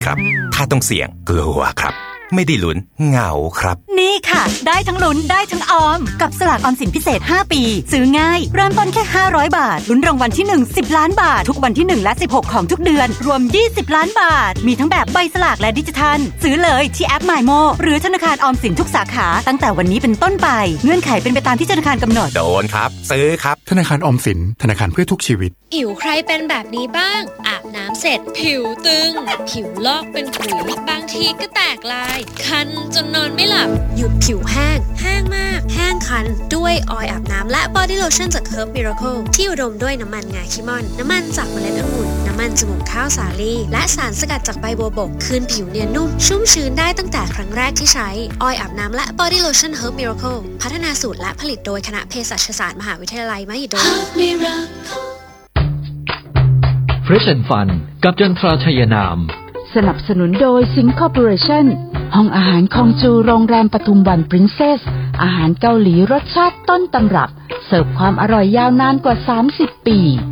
ครับถ้าต้องเสี่ยงกลัวครับไม่ได้ลุ้นเหงาครับนี่ค่ะได้ทั้งลุ้นได้ทั้งออมกับสลากออมสินพิเศษ5ปีซื้อง่ายเริ่มต้นแค่500บาทลุ้นรางวัลที่1 10ล้านบาททุกวันที่1และ16ของทุกเดือนรวม20ล้านบาทมีทั้งแบบใบสลากและดิจิทัลซื้อเลยที่แอป MyMo หรือธนาคารออมสินทุกสาขาตั้งแต่วันนี้เป็นต้นไปเงื่อนไขเป็นไปตามที่ธนาคารกำหนดโดนครับซื้อครับธนาคารออมสินธนาคารเพื่อทุกชีวิตผิวใครเป็นแบบนี้บ้างอาบน้ำเสร็จผิวตึงผิวลอกเป็นขุยบางทีก็แตกลายคันจนนอนไม่หลับหยุดผิวแห้งมากแห้งคันด้วยออยล์อาบน้ำและ Body Lotion จาก Herb Miracle ที่อุดมด้วยน้ำมันงาคิมอนน้ำมันจากเมล็ดองุ่นน้ำมันจมูกข้าวสาลี่และสารสกัดจากใบบัวบกคืนผิวเนียนนุ่มชุ่มชื้นได้ตั้งแต่ครั้งแรกที่ใช้ออยล์อาบน้ำและ Body Lotion Herb Miracle พัฒนาสูตรและผลิตโดยคณะเภสัชศาสตร์มหาวิทยาลัยมหิดล Fresh and Fun กับจันทราชัยนามสนับสนุนโดยสิงห์คอร์ปอเรชั่นห้องอาหารคองจูโรงแรมปทุมวันปรินเซสอาหารเกาหลีรสชาติต้นตำรับเสิร์ฟความอร่อยยาวนานกว่า30 ปี